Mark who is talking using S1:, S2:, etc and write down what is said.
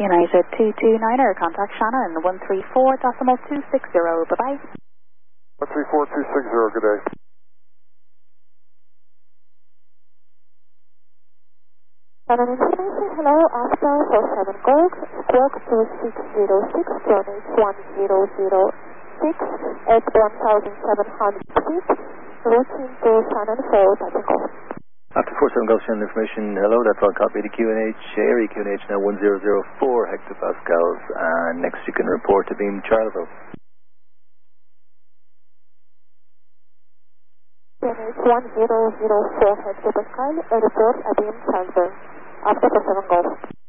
S1: United 229er, contact Shannon 134.260. Bye-bye.
S2: 134.260, good day.
S3: Shannon information, hello, Alpha 47 Gold, squawk 2606, coordinates 1006 at 1,700 feet, routine to Shannon for Tactical.
S4: After 47 Golf Channel information, hello, that's all copy to QNH, area QNH now 1004 hectopascals, and next you can report to beam Charleville.
S3: QNH 1004 hectopascal, report a beam Charleville, after 47 Golf.